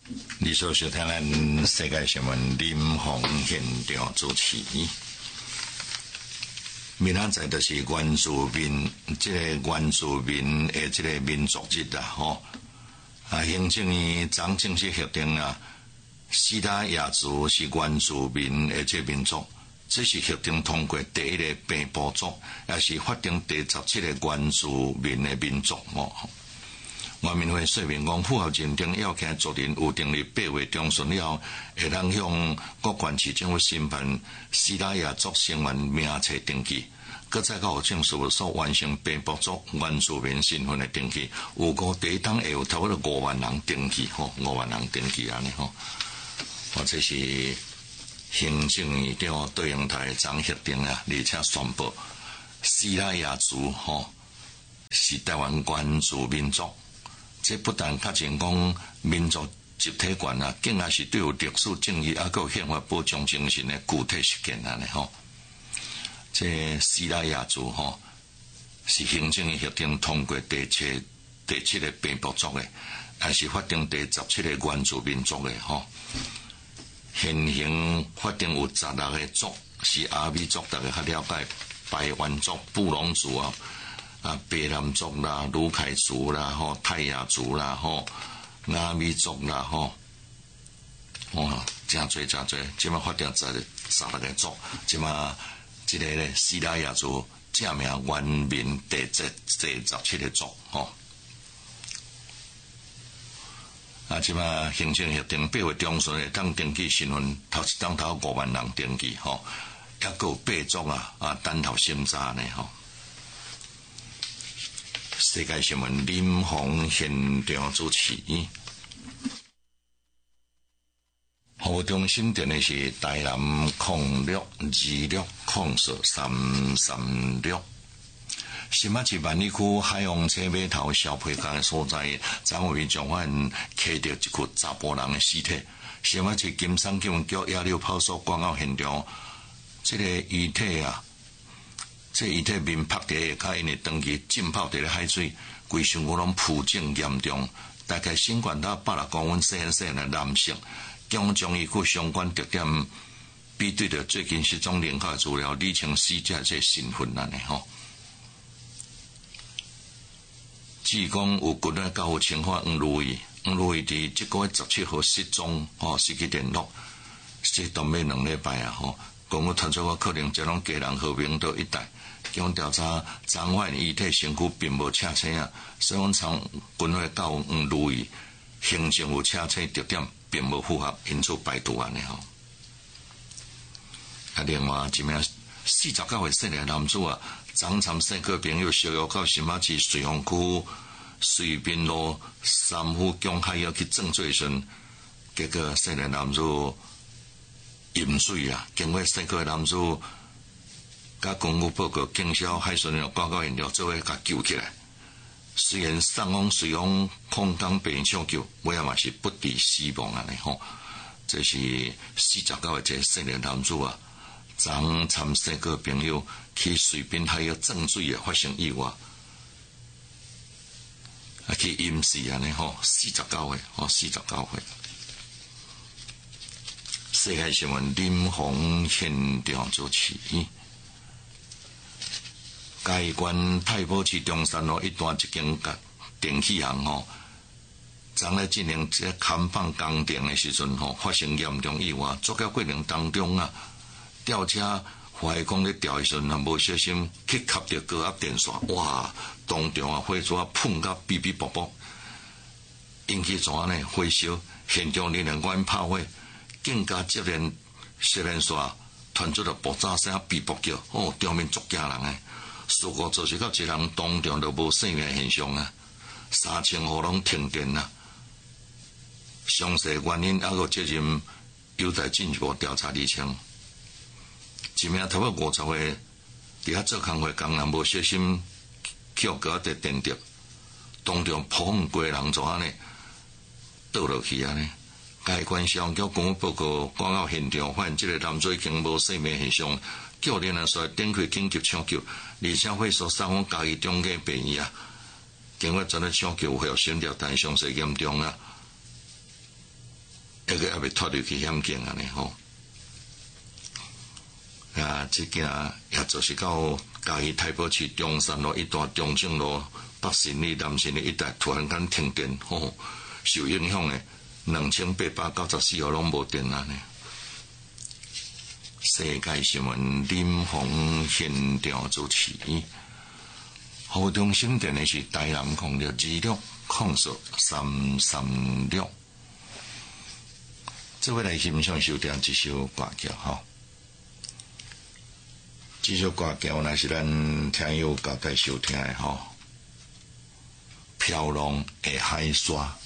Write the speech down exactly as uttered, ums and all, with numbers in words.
你所收听咱世界新闻林鸿现场主持。明仔载就是原住民，即、这个原住民的即个民族日啦，吼！啊，行政院昨正式核定啊，西拉雅族是原住民的即个民族，这是核定通过第一个平埔族，也是法定第十七个原住民的民族哦。原民会说明讲，符合认定要件族人有订立八月中旬了，会当向各县市政府申办西拉雅族成员名册登记，搁再到政事务所完成平埔族原住民身份的登记。有个第一档会有差不多五万人登记吼，五万人登记安尼吼。或者是行政院长对应台昨核定啊，而且宣布西拉雅族吼是台湾原住民族。这不但确认讲民族集体权啊，更也是对有历史正义啊，有宪法保障精神的具体实践安尼吼。这西拉雅族吼是行政院核定通过第七第七个平埔族的，也是法定第十七个原住民族的吼。现行法定有十六个族是阿美族，大家较了解排湾族、布隆族啊。啊，卑南族啦、鲁凯族啦、吼泰雅族啦、吼阿美族啦、吼，哦，真多真多，即马发定十十六个族，即马即个咧西拉雅族正名原民第十第十七个族，吼。啊，即马行政核定八月中旬会当登记身份，头一当头五万人登记，吼，抑佫有八族啊啊等候审查呢，吼。世界新闻林鸿现场主持。服务中心电的是台南控六二六控四三三六。新北市万里区海洋车码头小配港的所在，昨晚将发现揢到一具查甫人的尸体。新北市金山警局野柳派出所赶到现场，这个遗体啊。这遗体面拍地下骹，因为长期浸泡伫咧海水，规身躯拢浮肿严重，大概身高达百六公分，细汉细汉的男性，将将伊佮相关特点比对着最近失踪人口的资料，理清死者这身份安尼吼。据讲有军咧交互情况黄如意，黄如意伫即个月十七号失踪，吼失去联络，这短尾两礼拜啊吼。公务传出个可能这种家人和平岛一带，经调查，张焕遗体身躯并无车车啊，所以讲从军会到黄如意形成有车车特点，并无符合，因此排除安尼吼。啊，另外一名四十九岁少年男子啊，昨参四个朋友逍遥到新北市瑞丰区瑞滨路三府江海要去撞水时，结果少年男子淹水啊！经过四个男子甲公务报告，警消海巡又赶到现场，做伙甲救起来。虽然送往瑞丰空港病院抢救，尾仔嘛是不治死亡安尼吼。这是四十九个这少年男子啊，昨参四个朋友去水滨海要撞水啊，发生意外，啊去淹死安尼吼，四十九岁吼，四十九岁。世界新闻林鸿现场主持。嘉义县太保市中山路一段一间电器行吼，昨咧进行这看放工程的时阵吼，发生严重意外。作业过程当中啊，吊车怀疑讲咧吊的时阵啊，无小心去卡到高压电线，哇！当场啊火纸碰到哔哔啵啵，引起怎呢火烧，现场人员赶拍火。更加接连接连线传出了爆炸声、哔啵叫，哦，场面足惊人诶！事故造成到一人当场就无生命现象啊，三千户拢停电啊。详细原因还有责任有待进一步调查厘清。一名差不多五十岁伫遐做工课工人无小心捡到一个电吊，当场扑向规人怎安尼倒落去安尼。该县消防局公务报告赶到现场，发现这个男子已经无生命现象，叫人啊率展开紧急抢救，而且会所送往嘉义中间病院啊。经过全力抢救，有心跳但伤势严重啊。 一个还未脱入去险境安尼吼。啊，即件也就是到嘉义太保市中山路一段中正路北新里南新里一带突然间停电，吼，受影响诶，两千八百九十四号拢无电啊呢。世界新闻林鸿现场主持，河中省电的是台南控六二六控数三三六。这位来欣赏收听一首歌曲吼。这首歌曲乃是咱听友交代收听的吼，飘浪的海沙。